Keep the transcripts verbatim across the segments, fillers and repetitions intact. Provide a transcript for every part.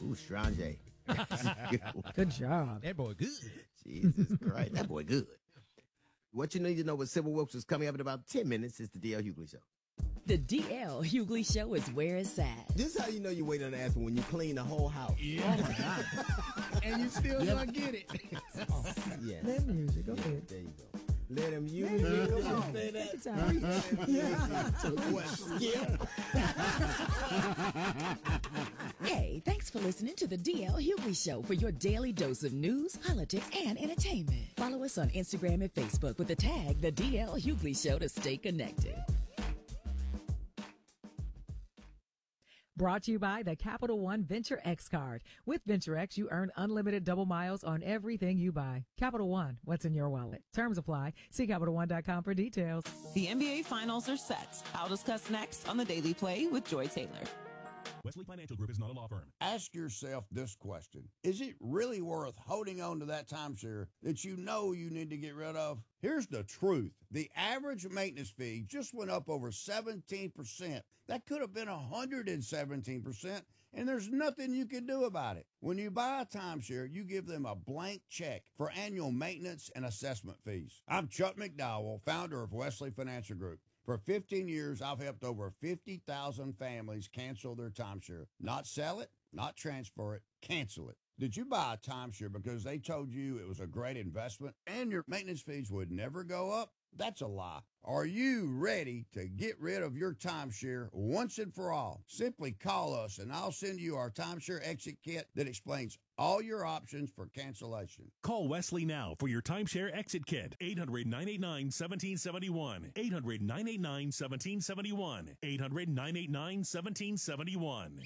Ooh, Strange. Good, good job. That boy good. Jesus Christ, that boy good. What you need to know with Civil Wilkes is coming up in about ten minutes is the D L Hughley Show. The D L Hughley Show is where it's at. This is how you know you wait on the answer when you clean the whole house. Yeah. Oh, my God. And you still yep. gonna get it. Oh, yes. Let music. Go ahead. There you go. Let him use it. Come on. Say that. Yeah. Hey, thanks for listening to the D L Hughley Show for your daily dose of news, politics, and entertainment. Follow us on Instagram and Facebook with the tag The D L Hughley Show to stay connected. Brought to you by the Capital One Venture X card. With Venture X, you earn unlimited double miles on everything you buy. Capital One, what's in your wallet? Terms apply. See Capital One dot com for details. The N B A Finals are set. I'll discuss next on the Daily Play with Joy Taylor. Wesley Financial Group is not a law firm. Ask yourself this question. Is it really worth holding on to that timeshare that you know you need to get rid of? Here's the truth. The average maintenance fee just went up over seventeen percent. That could have been one hundred seventeen percent, and there's nothing you can do about it. When you buy a timeshare, you give them a blank check for annual maintenance and assessment fees. I'm Chuck McDowell, founder of Wesley Financial Group. For fifteen years, I've helped over fifty thousand families cancel their timeshare. Not sell it, not transfer it, cancel it. Did you buy a timeshare because they told you it was a great investment and your maintenance fees would never go up? That's a lie. Are you ready to get rid of your timeshare once and for all? Simply call us and I'll send you our timeshare exit kit that explains all your options for cancellation. Call Wesley now for your timeshare exit kit. eight hundred, nine eight nine, one seven seven one. eight hundred, nine eight nine, one seven seven one. eight hundred, nine eight nine, one seven seven one.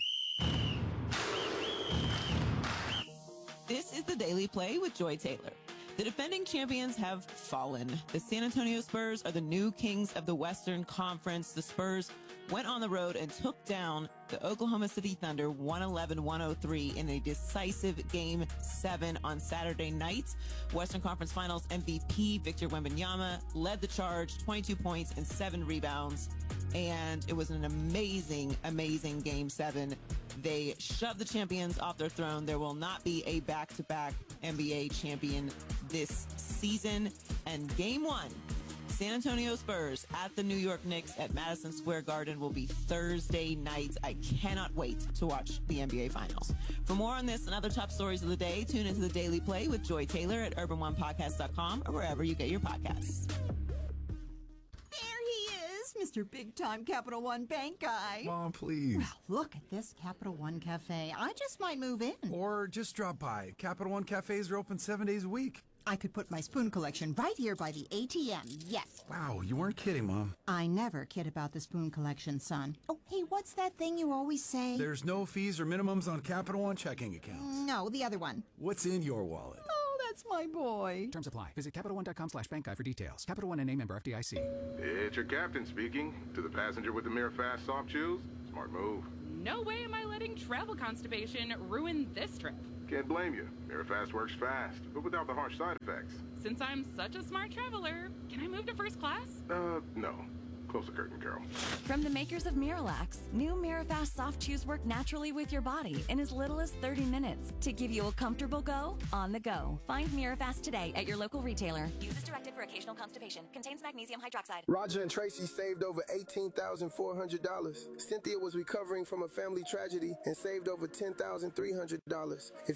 This is the Daily Play with Joy Taylor. The defending champions have fallen. The San Antonio Spurs are the new kings of the Western Conference. The Spurs went on the road and took down the Oklahoma City Thunder one eleven to one oh three in a decisive Game seven on Saturday night. Western Conference Finals M V P Victor Wembanyama led the charge, twenty-two points and seven rebounds. And it was an amazing, amazing Game seven. They shoved the champions off their throne. There will not be a back-to-back N B A champion this season. And Game one, San Antonio Spurs at the New York Knicks at Madison Square Garden will be Thursday night. I cannot wait to watch the N B A Finals. For more on this and other top stories of the day, tune into the Daily Play with Joy Taylor at urban one podcast dot com or wherever you get your podcasts. Mister Big Time Capital One Bank guy. Mom, please. Well, look at this Capital One Cafe. I just might move in. Or just drop by. Capital One cafes are open seven days a week. I could put my spoon collection right here by the A T M, yes. Wow, you weren't kidding, Mom. I never kid about the spoon collection, son. Oh, hey, what's that thing you always say? There's no fees or minimums on Capital One checking accounts. No, the other one. What's in your wallet? Oh, that's my boy. Terms apply. Visit Capital One dot com slash bank guide for details. Capital One and a member F D I C. It's your captain speaking. To the passenger with the MiraFast soft chews, smart move. No way am I letting travel constipation ruin this trip. Can't blame you. MiraFast works fast, but without the harsh side effects. Since I'm such a smart traveler, can I move to first class? Uh, no. Close the curtain, Carol. From the makers of Miralax, new MiraFast soft chews work naturally with your body in as little as thirty minutes to give you a comfortable go on the go. Find MiraFast today at your local retailer. Use as directed for occasional constipation. Contains magnesium hydroxide. Roger and Tracy saved over eighteen thousand four hundred dollars. Cynthia was recovering from a family tragedy and saved over ten thousand three hundred dollars. If